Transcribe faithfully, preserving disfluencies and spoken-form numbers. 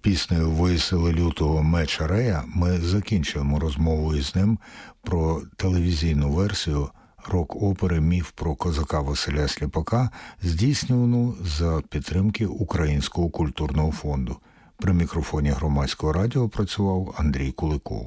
Піснею «Весели лютого меча Рея» ми закінчуємо розмову із ним про телевізійну версію рок-опери «Міф про козака Василя Сліпака», здійснювану за підтримки Українського культурного фонду. При мікрофоні Громадського радіо працював Андрій Куликов.